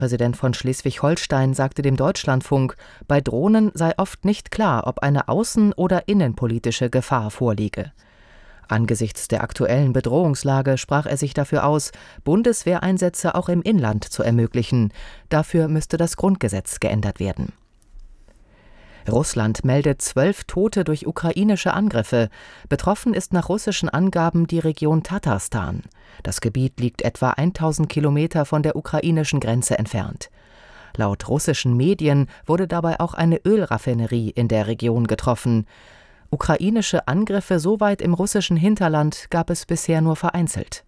Präsident von Schleswig-Holstein sagte dem Deutschlandfunk, bei Drohnen sei oft nicht klar, ob eine außen- oder innenpolitische Gefahr vorliege. Angesichts der aktuellen Bedrohungslage sprach er sich dafür aus, Bundeswehreinsätze auch im Inland zu ermöglichen. Dafür müsste das Grundgesetz geändert werden. Russland meldet 12 Tote durch ukrainische Angriffe. Betroffen ist nach russischen Angaben die Region Tatarstan. Das Gebiet liegt etwa 1000 Kilometer von der ukrainischen Grenze entfernt. Laut russischen Medien wurde dabei auch eine Ölraffinerie in der Region getroffen. Ukrainische Angriffe so weit im russischen Hinterland gab es bisher nur vereinzelt.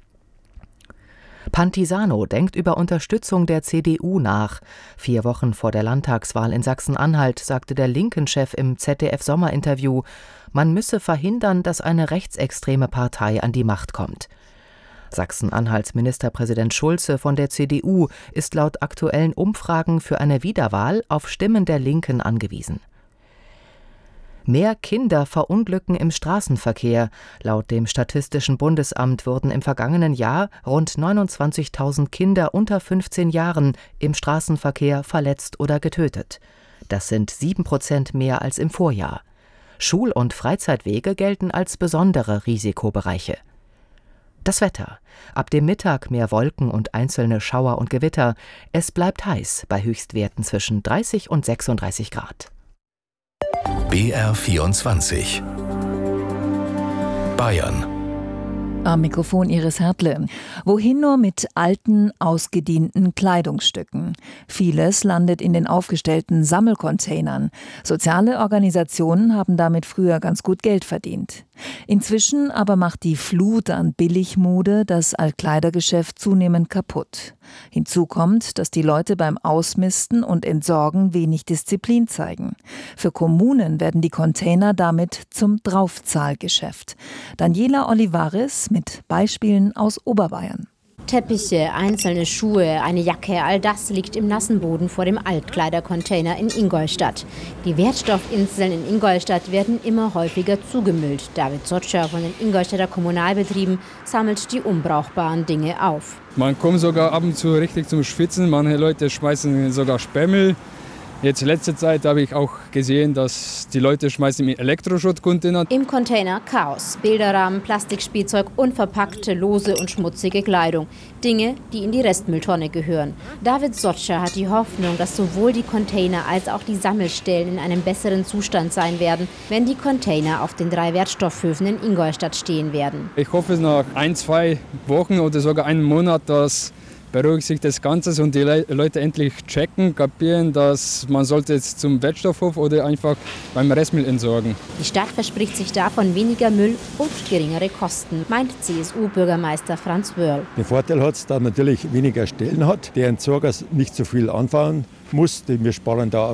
Pantisano denkt über Unterstützung der CDU nach. 4 Wochen vor der Landtagswahl in Sachsen-Anhalt sagte der Linken-Chef im ZDF-Sommerinterview, man müsse verhindern, dass eine rechtsextreme Partei an die Macht kommt. Sachsen-Anhalts Ministerpräsident Schulze von der CDU ist laut aktuellen Umfragen für eine Wiederwahl auf Stimmen der Linken angewiesen. Mehr Kinder verunglücken im Straßenverkehr. Laut dem Statistischen Bundesamt wurden im vergangenen Jahr rund 29.000 Kinder unter 15 Jahren im Straßenverkehr verletzt oder getötet. Das sind 7% mehr als im Vorjahr. Schul- und Freizeitwege gelten als besondere Risikobereiche. Das Wetter. Ab dem Mittag mehr Wolken und einzelne Schauer und Gewitter. Es bleibt heiß bei Höchstwerten zwischen 30 und 36 Grad. BR24 Bayern. Am Mikrofon Iris Hertle. Wohin nur mit alten, ausgedienten Kleidungsstücken? Vieles landet in den aufgestellten Sammelcontainern. Soziale Organisationen haben damit früher ganz gut Geld verdient. Inzwischen aber macht die Flut an Billigmode das Altkleidergeschäft zunehmend kaputt. Hinzu kommt, dass die Leute beim Ausmisten und Entsorgen wenig Disziplin zeigen. Für Kommunen werden die Container damit zum Draufzahlgeschäft. Daniela Olivares mit Beispielen aus Oberbayern. Teppiche, einzelne Schuhe, eine Jacke, all das liegt im nassen Boden vor dem Altkleidercontainer in Ingolstadt. Die Wertstoffinseln in Ingolstadt werden immer häufiger zugemüllt. David Sotscher von den Ingolstädter Kommunalbetrieben sammelt die unbrauchbaren Dinge auf. Man kommt sogar ab und zu richtig zum Schwitzen. Manche Leute schmeißen sogar Sperrmüll. Jetzt in letzter Zeit habe ich auch gesehen, dass die Leute schmeißen im Elektroschrottcontainer. Im Container Chaos, Bilderrahmen, Plastikspielzeug, unverpackte, lose und schmutzige Kleidung. Dinge, die in die Restmülltonne gehören. David Sotscher hat die Hoffnung, dass sowohl die Container als auch die Sammelstellen in einem besseren Zustand sein werden, wenn die Container auf den 3 Wertstoffhöfen in Ingolstadt stehen werden. Ich hoffe nach 1-2 Wochen oder sogar einem Monat, dass beruhigt sich das Ganze und die Leute endlich checken, kapieren, dass man sollte jetzt zum Wertstoffhof oder einfach beim Restmüll entsorgen. Die Stadt verspricht sich davon weniger Müll und geringere Kosten, meint CSU-Bürgermeister Franz Wörl. Den Vorteil hat es, dass man natürlich weniger Stellen hat, der Entsorger nicht so viel anfahren muss. Wir sparen da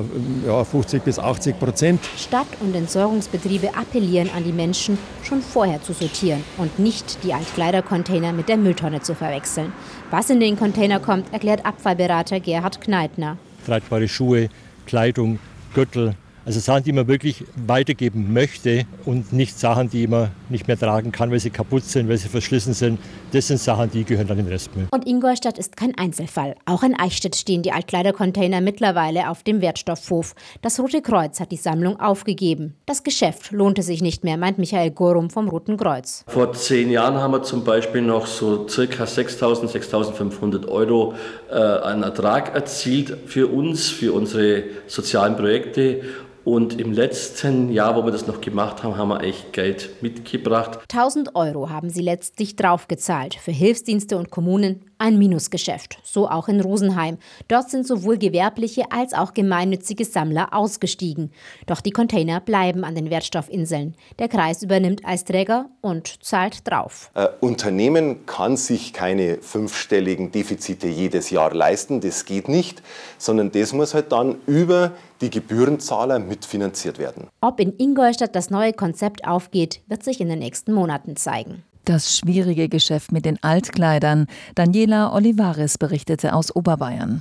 50-80%. Stadt- und Entsorgungsbetriebe appellieren an die Menschen, schon vorher zu sortieren und nicht die Altkleidercontainer mit der Mülltonne zu verwechseln. Was in den Container kommt, erklärt Abfallberater Gerhard Kneitner. Tragbare Schuhe, Kleidung, Gürtel. Also Sachen, die man wirklich weitergeben möchte und nicht Sachen, die man nicht mehr tragen kann, weil sie kaputt sind, weil sie verschlissen sind. Das sind Sachen, die gehören dann in den Restmüll. Und Ingolstadt ist kein Einzelfall. Auch in Eichstätt stehen die Altkleidercontainer mittlerweile auf dem Wertstoffhof. Das Rote Kreuz hat die Sammlung aufgegeben. Das Geschäft lohnte sich nicht mehr, meint Michael Gorum vom Roten Kreuz. Vor 10 Jahren haben wir zum Beispiel noch so circa 6.000, 6.500 Euro an Ertrag erzielt für uns, für unsere sozialen Projekte. Und im letzten Jahr, wo wir das noch gemacht haben, haben wir echt Geld mitgebracht. 1.000 Euro haben sie letztlich draufgezahlt. Für Hilfsdienste und Kommunen ein Minusgeschäft. So auch in Rosenheim. Dort sind sowohl gewerbliche als auch gemeinnützige Sammler ausgestiegen. Doch die Container bleiben an den Wertstoffinseln. Der Kreis übernimmt als Träger und zahlt drauf. Unternehmen kann sich keine 5-stelligen Defizite jedes Jahr leisten. Das geht nicht, sondern das muss halt dann über die Gebührenzahler mitfinanziert werden. Ob in Ingolstadt das neue Konzept aufgeht, wird sich in den nächsten Monaten zeigen. Das schwierige Geschäft mit den Altkleidern. Daniela Olivares berichtete aus Oberbayern.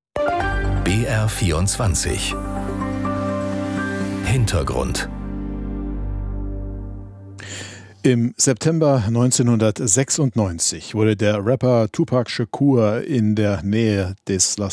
BR24 Hintergrund. Im September 1996 wurde der Rapper Tupac Shakur in der Nähe des Las